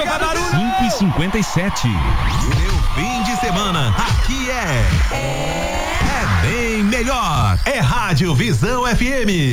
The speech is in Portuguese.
tocar barulho. 5h57. Meu fim de semana, aqui é bem melhor. É Rádio Visão FM.